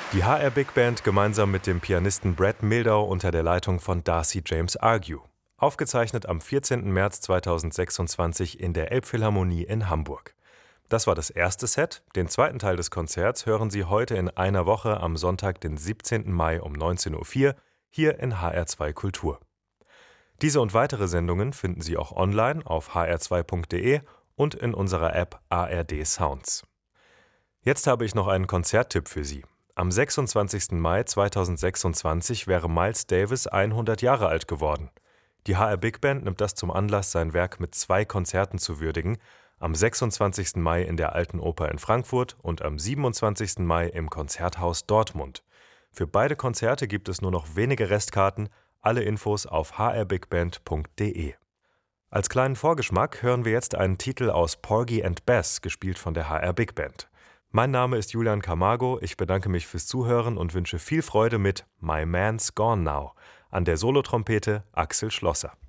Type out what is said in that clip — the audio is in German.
Die HR Big Band gemeinsam mit dem Pianisten Brad Mehldau unter der Leitung von Darcy James Argue. Aufgezeichnet am 14. März 2026 in der Elbphilharmonie in Hamburg. Das war das erste Set. Den zweiten Teil des Konzerts hören Sie heute in einer Woche am Sonntag, den 17. Mai um 19:04 Uhr hier in HR2 Kultur. Diese und weitere Sendungen finden Sie auch online auf hr2.de und in unserer App ARD Sounds. Jetzt habe ich noch einen Konzerttipp für Sie. Am 26. Mai 2026 wäre Miles Davis 100 Jahre alt geworden. Die HR Big Band nimmt das zum Anlass, sein Werk mit 2 Konzerten zu würdigen, am 26. Mai in der Alten Oper in Frankfurt und am 27. Mai im Konzerthaus Dortmund. Für beide Konzerte gibt es nur noch wenige Restkarten, alle Infos auf hrbigband.de. Als kleinen Vorgeschmack hören wir jetzt einen Titel aus Porgy and Bess, gespielt von der HR Big Band. Mein Name ist Julian Camargo, ich bedanke mich fürs Zuhören und wünsche viel Freude mit My Man's Gone Now, an der Solotrompete Axel Schlosser.